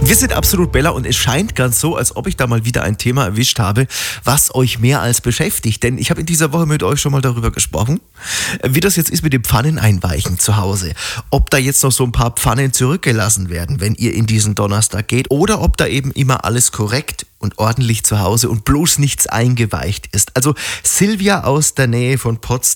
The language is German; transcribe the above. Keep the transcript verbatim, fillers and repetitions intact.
Wir sind absolut Bella und es scheint ganz so, als ob ich da mal wieder ein Thema erwischt habe, was euch mehr als beschäftigt. Denn ich habe in dieser Woche mit euch schon mal darüber gesprochen, wie das jetzt ist mit dem Pfanneneinweichen zu Hause. Ob da jetzt noch so ein paar Pfannen zurückgelassen werden, wenn ihr in diesen Donnerstag geht, oder ob da eben immer alles korrekt und ordentlich zu Hause und bloß nichts eingeweicht ist. Also Silvia aus der Nähe von Potsdam